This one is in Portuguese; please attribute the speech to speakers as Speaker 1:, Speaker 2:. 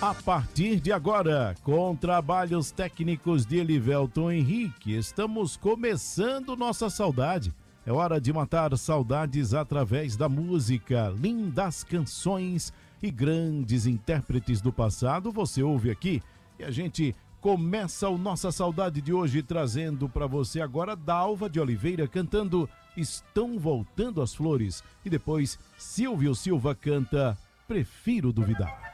Speaker 1: A partir de agora, com trabalhos técnicos de Elivelton Henrique, estamos começando nossa saudade. É hora de matar saudades através da música, lindas canções e grandes intérpretes do passado. Você ouve aqui e a gente começa o Nossa Saudade de hoje trazendo para você agora Dalva de Oliveira cantando Estão Voltando as Flores. E depois Silvio Silva canta Prefiro Duvidar.